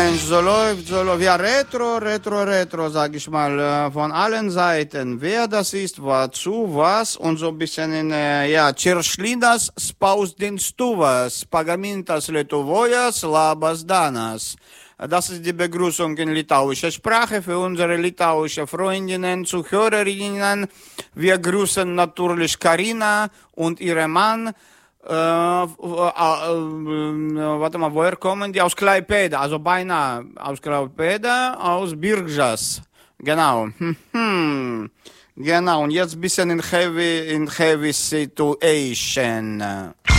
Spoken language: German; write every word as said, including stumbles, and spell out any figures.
Mensch, so läuft, so läuft. Ja, Retro, Retro, Retro, sag ich mal, äh, von allen Seiten. Wer das ist, wozu, was und so ein bisschen in, äh, ja, Čiršlinas spausdinstuvas, pagamintas Lietuvojas, labas danas. Das ist die Begrüßung in litauischer Sprache für unsere litauische Freundinnen, Zuhörerinnen. Wir grüßen natürlich Karina und ihren Mann. Äh, äh, äh, äh, warte mal, woher kommen die? Aus Klaipėda, also beinahe aus Klaipėda, aus Birgžas. Genau. Hm. Genau, und jetzt ein bisschen in heavy, in heavy situation.